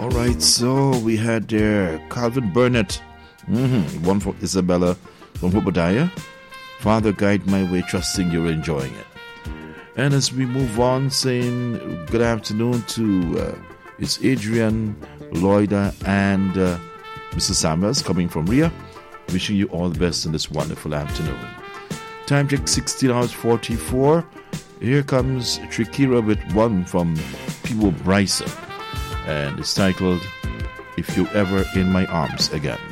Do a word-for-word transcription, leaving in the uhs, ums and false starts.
right, so we had there Calvin Burnett, mm-hmm. one for Isabella, one for Obadiah. Father, guide my way, trusting you're enjoying it. And as we move on, saying good afternoon to uh, it's Adrian, Lloyda, and uh, Mister Samuels coming from Ria. Wishing you all the best in this wonderful afternoon. Time check sixteen hours forty-four. Here comes Trikira with one from Peebo Bryson. And it's titled, If You're Ever in My Arms Again.